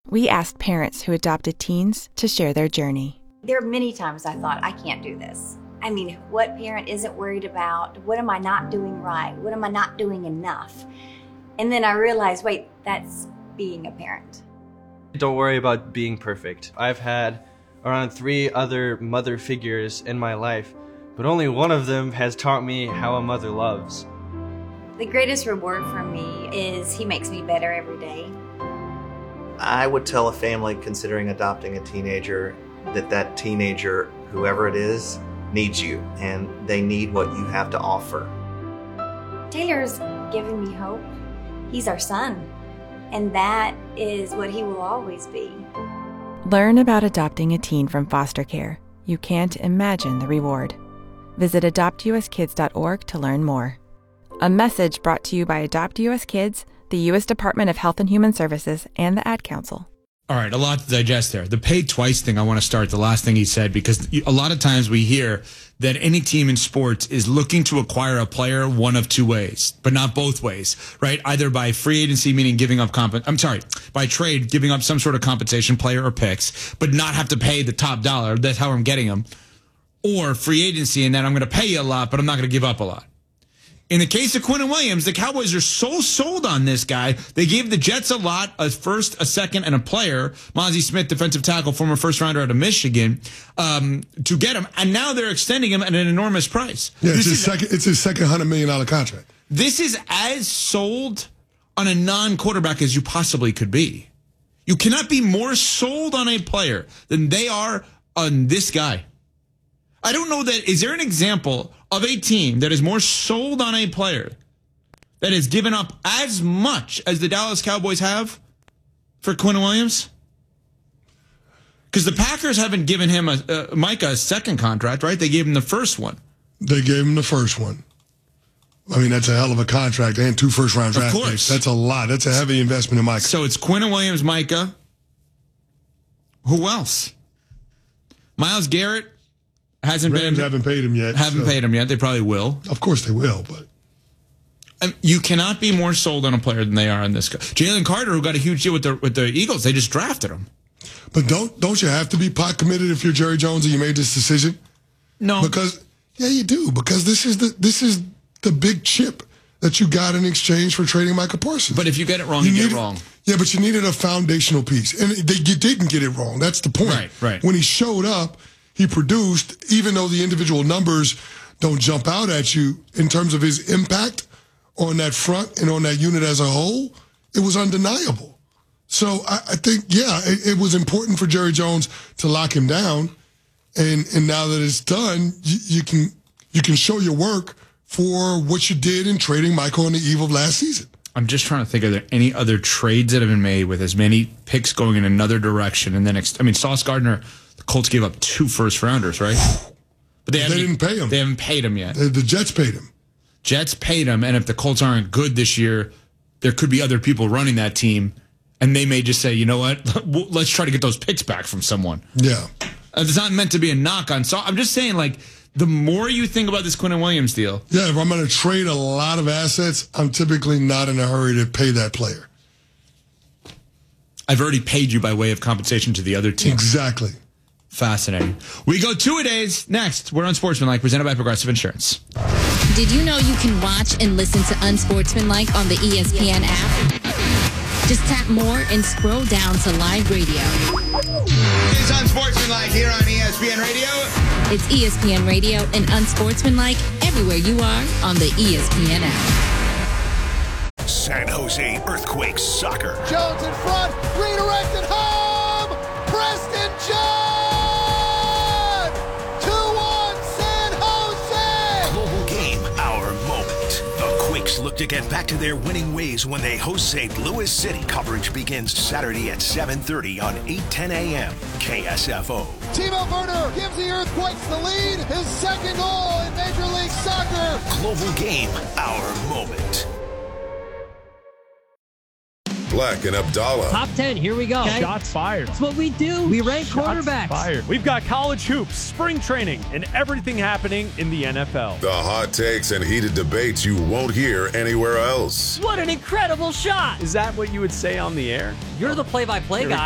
We asked parents who adopted teens to share their journey. There are many times I thought, I can't do this. I mean, what parent isn't worried about? What am I not doing right? What am I not doing enough? And then I realized, wait, that's being a parent. Don't worry about being perfect. I've had around 3 other mother figures in my life, but only one of them has taught me how a mother loves. The greatest reward for me is he makes me better every day. I would tell a family considering adopting a teenager that teenager, whoever it is, needs you, and they need what you have to offer. Taylor's given me hope. He's our son, and that is what he will always be. Learn about adopting a teen from foster care. You can't imagine the reward. Visit adoptuskids.org to learn more. A message brought to you by Adopt US Kids, the U.S. Department of Health and Human Services, and the Ad Council. All right, a lot to digest there. The pay twice thing, I want to start the last thing he said, because a lot of times we hear that any team in sports is looking to acquire a player one of 2 ways, but not both ways, right? Either by free agency, meaning giving up by trade, giving up some sort of compensation, player or picks, but not have to pay the top dollar. That's how I'm getting them. Or free agency, and then I'm going to pay you a lot, but I'm not going to give up a lot. In the case of Quinnen Williams, the Cowboys are so sold on this guy. They gave the Jets a lot, a first, a second, and a player, Mozzie Smith, defensive tackle, former first-rounder out of Michigan, to get him. And now they're extending him at an enormous price. Yeah, it's his second $100 million contract. This is as sold on a non-quarterback as you possibly could be. You cannot be more sold on a player than they are on this guy. I don't know that. Is there an example of a team that is more sold on a player that has given up as much as the Dallas Cowboys have for Quinnen Williams? Because the Packers haven't given him Micah a second contract, right? They gave him the first one. They gave him the first one. I mean, that's a hell of a contract and 2 first-round draft picks. That's a lot. That's a heavy investment in Micah. So it's Quinnen Williams, Micah. Who else? Myles Garrett. Haven't paid him yet. Paid him yet. They probably will. Of course they will, but you cannot be more sold on a player than they are on this guy. Jalen Carter, who got a huge deal with the Eagles, they just drafted him. But don't you have to be pot committed if you're Jerry Jones and you made this decision? No, because you do. Because this is the big chip that you got in exchange for trading Micah Parsons. But if you get it wrong, you get it wrong. Yeah, but you needed a foundational piece, and you didn't get it wrong. That's the point. Right. When he showed up, he produced, even though the individual numbers don't jump out at you in terms of his impact on that front and on that unit as a whole, it was undeniable. So I think, it was important for Jerry Jones to lock him down. And now that it's done, you can show your work for what you did in trading Michael on the eve of last season. I'm just trying to think, are there any other trades that have been made with as many picks going in another direction? And then, Sauce Gardner, the Colts gave up 2 first-rounders, right? But they didn't pay him. They haven't paid him yet. The Jets paid him. Jets paid him, and if the Colts aren't good this year, there could be other people running that team, and they may just say, you know what, let's try to get those picks back from someone. Yeah. It's not meant to be a knock on Sauce. I'm just saying, the more you think about this Quinnen Williams deal. Yeah, if I'm going to trade a lot of assets, I'm typically not in a hurry to pay that player. I've already paid you by way of compensation to the other team. Exactly. Fascinating. We go 2-a-days next. We're Unsportsmanlike, presented by Progressive Insurance. Did you know you can watch and listen to Unsportsmanlike on the ESPN app? Just tap more and scroll down to live radio. It's Unsportsmanlike here on ESPN Radio. It's ESPN Radio and Unsportsmanlike everywhere you are on the ESPN app. San Jose Earthquakes soccer. Jones in front, redirected home! Preston John! 2-1 San Jose! Global game, our moment. The Quakes look to get back to their winning ways when they host St. Louis City. Coverage begins Saturday at 7:30 on 8:10 a.m. KSFO. Timo Werner gives the Earthquakes the lead. His second goal in Major League Soccer. Global game, our moment. Black and Abdallah. Top 10, here we go. Okay. Shots fired. That's what we do. We rank quarterbacks. Fired. We've got college hoops, spring training, and everything happening in the NFL. The hot takes and heated debates you won't hear anywhere else. What an incredible shot. Is that what you would say on the air? You're the play-by-play guy.